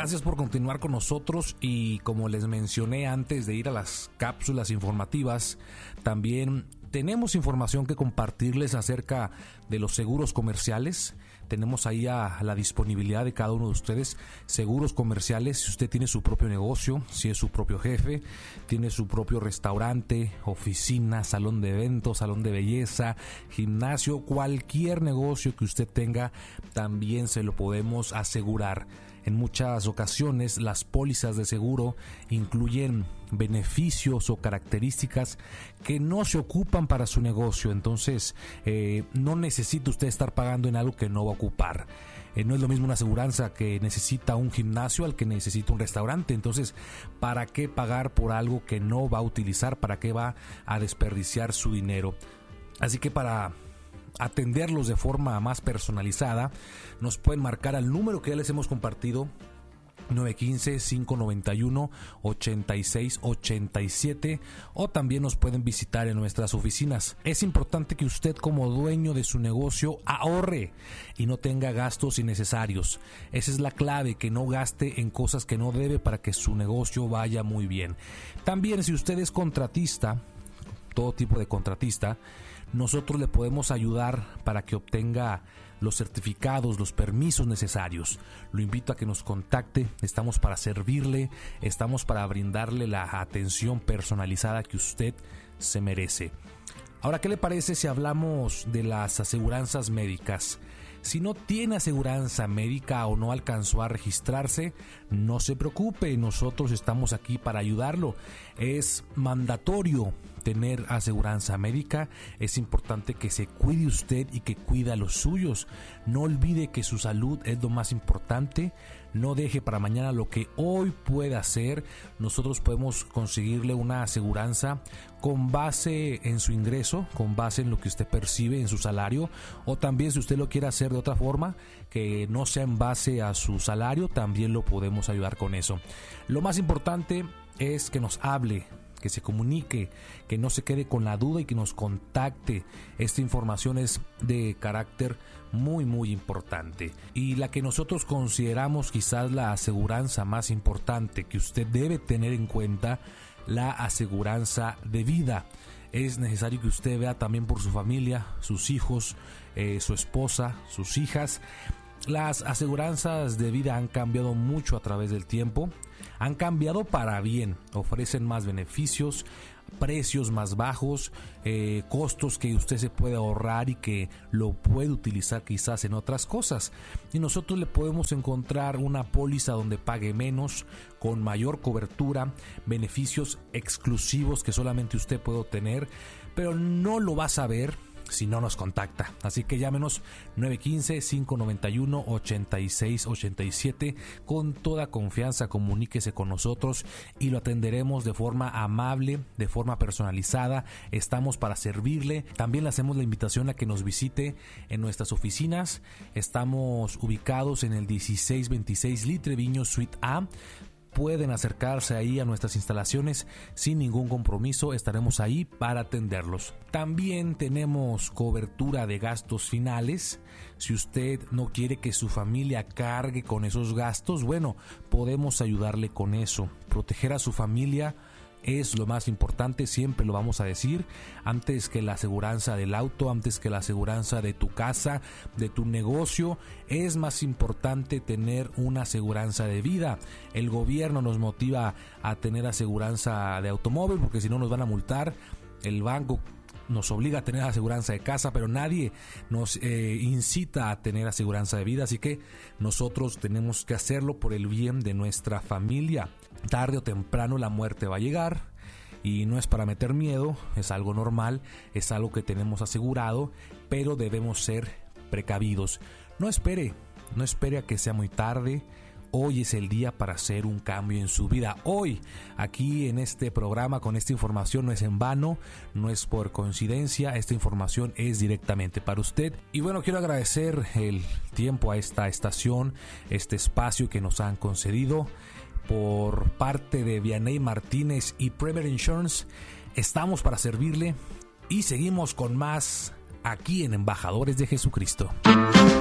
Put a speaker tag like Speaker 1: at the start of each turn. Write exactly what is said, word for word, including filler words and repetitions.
Speaker 1: Gracias por continuar con nosotros y como les mencioné antes de ir a las cápsulas informativas, también tenemos información que compartirles acerca de los seguros comerciales. Tenemos ahí a la disponibilidad de cada uno de ustedes seguros comerciales. Si usted tiene su propio negocio, si es su propio jefe, tiene su propio restaurante, oficina, salón de eventos, salón de belleza, gimnasio, cualquier negocio que usted tenga, también se lo podemos asegurar. En muchas ocasiones las pólizas de seguro incluyen beneficios o características que no se ocupan para su negocio, entonces eh, no necesita usted estar pagando en algo que no va a ocupar. Eh, no es lo mismo una aseguranza que necesita un gimnasio al que necesita un restaurante, entonces ¿para qué pagar por algo que no va a utilizar? ¿Para qué va a desperdiciar su dinero? Así que para atenderlos de forma más personalizada, nos pueden marcar al número que ya les hemos compartido, nueve uno cinco, cinco nueve uno, ocho seis ocho siete, o también nos pueden visitar en nuestras oficinas. Es importante que usted, como dueño de su negocio, ahorre y no tenga gastos innecesarios. Esa es la clave, que no gaste en cosas que no debe para que su negocio vaya muy bien. También, si usted es contratista, todo tipo de contratista, nosotros le podemos ayudar para que obtenga los certificados, los permisos necesarios. Lo invito a que nos contacte, estamos para servirle, estamos para brindarle la atención personalizada que usted se merece. Ahora, ¿qué le parece si hablamos de las aseguranzas médicas? Si no tiene aseguranza médica o no alcanzó a registrarse, no se preocupe, nosotros estamos aquí para ayudarlo. Es mandatorio tener aseguranza médica. Es importante que se cuide usted y que cuida a los suyos. No olvide que su salud es lo más importante. No deje para mañana lo que hoy puede hacer. Nosotros podemos conseguirle una aseguranza con base en su ingreso, con base en lo que usted percibe en su salario, o también si usted lo quiere hacer de otra forma, que no sea en base a su salario, también lo podemos ayudar con eso. Lo más importante es que nos hable, que se comunique, que no se quede con la duda y que nos contacte. Esta información es de carácter muy muy importante, y la que nosotros consideramos quizás la aseguranza más importante que usted debe tener en cuenta, la aseguranza de vida. Es necesario que usted vea también por su familia, sus hijos, eh, su esposa, sus hijas. Las aseguranzas de vida han cambiado mucho a través del tiempo, han cambiado para bien, ofrecen más beneficios, precios más bajos, eh, costos que usted se puede ahorrar y que lo puede utilizar quizás en otras cosas. Y nosotros le podemos encontrar una póliza donde pague menos, con mayor cobertura, beneficios exclusivos que solamente usted puede obtener, pero no lo va a saber si no nos contacta. Así que llámenos nueve uno cinco, cinco nueve uno, ocho seis ocho siete. Con toda confianza comuníquese con nosotros y lo atenderemos de forma amable, de forma personalizada. Estamos para servirle. También le hacemos la invitación a que nos visite en nuestras oficinas. Estamos ubicados en el dieciséis veintiséis Litre Viño Suite A. Pueden acercarse ahí a nuestras instalaciones sin ningún compromiso, estaremos ahí para atenderlos. También tenemos cobertura de gastos finales. Si usted no quiere que su familia cargue con esos gastos, bueno, podemos ayudarle con eso. Proteger a su familia es lo más importante, siempre lo vamos a decir, antes que la aseguranza del auto, antes que la aseguranza de tu casa, de tu negocio. Es más importante tener una aseguranza de vida. El gobierno nos motiva a tener aseguranza de automóvil porque si no nos van a multar. El banco nos obliga a tener aseguranza de casa, pero nadie nos eh, incita a tener aseguranza de vida, así que nosotros tenemos que hacerlo por el bien de nuestra familia. Tarde o temprano la muerte va a llegar y no es para meter miedo, es algo normal, es algo que tenemos asegurado, pero debemos ser precavidos. No espere, no espere a que sea muy tarde. Hoy es el día para hacer un cambio en su vida. Hoy, aquí en este programa, con esta información, no es en vano, no es por coincidencia, esta información es directamente para usted. Y bueno, quiero agradecer el tiempo a esta estación, este espacio que nos han concedido por parte de Vianey Martínez y Premier Insurance. Estamos para servirle y seguimos con más aquí en Embajadores de Jesucristo.